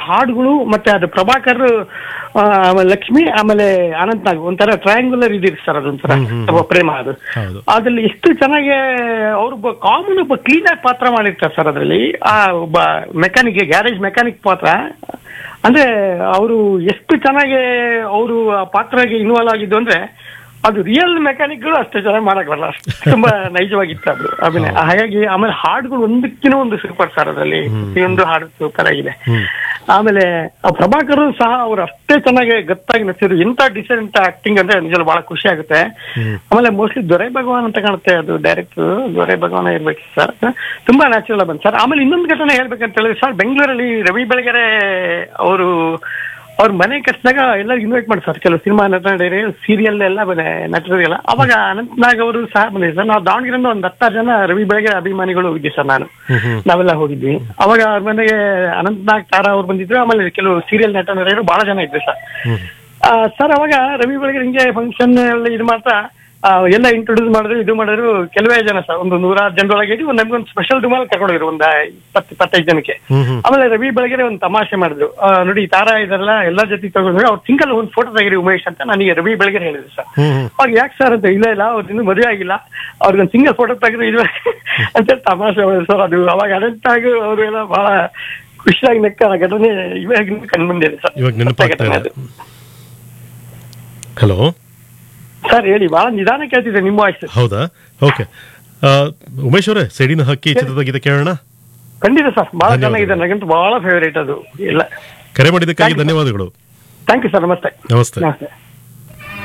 ಹಾಡುಗಳು ಮತ್ತೆ ಅದು ಪ್ರಭಾಕರ್, ಆಮೇಲೆ ಲಕ್ಷ್ಮಿ, ಆಮೇಲೆ ಅನಂತ್ನಾಗ್ ಒಂಥರ ಟ್ರಯಾಂಗುಲರ್ ಇದಿರಿ ಸರ್, ಅದೊಂಥರ ಪ್ರೇಮ. ಅದು ಅದ್ರಲ್ಲಿ ಎಷ್ಟು ಚೆನ್ನಾಗಿ ಅವ್ರೊಬ್ಬ ಕಾಮನ್ ಒಬ್ಬ ಕ್ಲೀನ್ ಆಗಿ ಪಾತ್ರ ಮಾಡಿರ್ತಾರೆ ಸರ್ ಅದ್ರಲ್ಲಿ. ಆ ಒಬ್ಬ ಮೆಕ್ಯಾನಿಕ್, ಗ್ಯಾರೇಜ್ ಮೆಕ್ಯಾನಿಕ್ ಪಾತ್ರ ಅಂದ್ರೆ ಅವರು ಎಷ್ಟು ಚೆನ್ನಾಗಿ ಅವರು ಆ ಪಾತ್ರಗೆ ಇನ್ವಾಲ್ವ್ ಆಗಿದ್ದು ಅಂದ್ರೆ ಅದು ರಿಯಲ್ ಮೆಕ್ಯಾನಿಕ್ಗಳು ಅಷ್ಟೇ ಚೆನ್ನಾಗಿ ಮಾಡಕ್ ಬರಲ್ಲ, ಅಷ್ಟು ತುಂಬಾ ನೈಜವಾಗಿತ್ತು ಅದು ಅಭಿನಯ. ಹಾಗಾಗಿ ಆಮೇಲೆ ಹಾಡುಗಳು ಒಂದಕ್ಕಿಂತ ಒಂದು ಸೂಪರ್ ಸರ್ ಅದರಲ್ಲಿ, ಪ್ರತಿಯೊಂದು ಹಾಡು ಸೂಪರ್ ಆಗಿದೆ. ಆಮೇಲೆ ಆ ಪ್ರಭಾಕರ್ ಸಹ ಅವ್ರು ಅಷ್ಟೇ ಚೆನ್ನಾಗಿ ಗತ್ತಾಗಿ ನಟಿಸಿದ್ರು. ಎಂತ ಡಿಸೆಂಟ್ ಆಕ್ಟಿಂಗ್ ಅಂದ್ರೆ ನಿಜ ಬಹಳ ಖುಷಿ ಆಗುತ್ತೆ. ಆಮೇಲೆ ಮೋಸ್ಟ್ಲಿ ದೊರೆ ಭಗವಾನ್ ಅಂತ ಕಾಣುತ್ತೆ ಅದು ಡೈರೆಕ್ಟರ್, ದೊರೆ ಭಗವಾನ್ ಇರ್ಬೇಕು ಸರ್, ತುಂಬಾ ನ್ಯಾಚುರಲ್ ಬಂದ್ ಸರ್. ಆಮೇಲೆ ಇನ್ನೊಂದು ಘಟನೆ ಹೇಳ್ಬೇಕಂತ ಹೇಳಿದ್ರೆ ಸರ್, ಬೆಂಗಳೂರಲ್ಲಿ ರವಿ ಬೆಳಗೆರೆ ಅವರು ಅವ್ರ ಮನೆ ಕಟ್ಟಿದಾಗ ಎಲ್ಲರಿಗೂ ಇನ್ವೈಟ್ ಮಾಡಿ ಸರ್, ಕೆಲವು ಸಿನಿಮಾ ನಟರು, ಸೀರಿಯಲ್ ಎಲ್ಲ ನಟರಿಗೆಲ್ಲ. ಅವಾಗ ಅನಂತ್ನಾಗ್ ಅವರು ಸಹ ಬಂದಿದ್ದೆ ಸರ್. ನಾವು ದಾವಣಗೆರೆಯಿಂದ ಒಂದು 10 ಜನ ರವಿ ಬೆಳಗೆರೆ ಅಭಿಮಾನಿಗಳು ಹೋಗಿದ್ವಿ ಸರ್, ನಾವೆಲ್ಲ ಹೋಗಿದ್ವಿ. ಅವಾಗ ಅವ್ರ ಮನೆಗೆ ಅನಂತ್ನಾಗ್, ತಾರಾ ಅವ್ರು ಬಂದಿದ್ರು. ಆಮೇಲೆ ಕೆಲವು ಸೀರಿಯಲ್ ನಟರು ಬಹಳ ಜನ ಇದ್ರು ಸರ್. ಸರ್ ಅವಾಗ ರವಿ ಬೆಳಗೆರೆ ಹಿಂಗೆ ಫಂಕ್ಷನ್ ಎಲ್ಲ ಇದು ಮಾಡ್ತಾ ಎಲ್ಲ ಇಂಟ್ರೊಡ್ಯೂಸ್ ಮಾಡಿದ್ರು, ಇದು ಮಾಡಿದ್ರು. ಕೆಲವೇ ಜನ ಸರ್, ಒಂದು 100 ಜನರೊಳಗೆ ನಮ್ಗೊಂದು ಸ್ಪೆಷಲ್ ರುಮಾಲ್ ಕರ್ಕೊಂಡೋಗಿದ್ರು ಒಂದು 20-25 ಜನಕ್ಕೆ. ಆಮೇಲೆ ರವಿ ಬೆಳಗೆರೆ ಒಂದು ತಮಾಷೆ ಮಾಡಿದ್ರು, ನೋಡಿ ತಾರಾ ಇದೆಲ್ಲ ಎಲ್ಲ ಜೊತೆ ತಗೊಂಡ್ರು, ಅವ್ರು ಸಿಂಗಲ್ ಒಂದು ಫೋಟೋ ತೆಗಿರಿ ಉಮೇಶ್ ಅಂತ ನನಗೆ ರವಿ ಬೆಳಗೆರೆ ಹೇಳಿದ್ರು ಸರ್. ಅವಾಗ ಯಾಕೆ ಸರ್ ಅಂತ, ಇಲ್ಲ ಅವ್ರು ಇನ್ನೂ ಮದುವೆ ಆಗಿಲ್ಲ, ಅವ್ರಿಗೊಂದು ಸಿಂಗಲ್ ಫೋಟೋ ತೆಗೆದು ಇದು ಅಂತ ತಮಾಷೆ ಮಾಡಿದ್ರು ಸರ್. ಅದು ಅವಾಗ ಅನಂತಾಗಿ ಅವರು ಎಲ್ಲ ಬಹಳ ಖುಷಿಯಾಗಿ ನೆಕ್ಕ ಘಟನೆ ಇವಾಗ ಕಂಡುಬಂದಿದೆ ಸರ್. ಹಲೋ ಸರ್ ಹೇಳಿ, ಬಹಳ ನಿಧಾನ ಕೇಳ್ತಿದ್ದೆ ನಿಮ್ಮ ವಾಯ್ಸ್. ಹೌದಾ, ಓಕೆ. ಉಮೇಶ್ ಅವರೇ, ಸೆಡಿನ ಹಕ್ಕಿ ಚಿತ್ರದ ಗೀತೆ ಕೇಳೋಣ. ಖಂಡಿತ ಸರ್, ಬಹಳ ಚೆನ್ನಾಗಿದೆ, ನನಗಂತೂ ಬಹಳ ಫೇವರೇಟ್ ಅದು ಎಲ್ಲ. ಕರೆ ಮಾಡಿದ್ದಕ್ಕಾಗಿ ಧನ್ಯವಾದಗಳು. Thank you sir. ನಮಸ್ತೆ. ನಮಸ್ತೆ.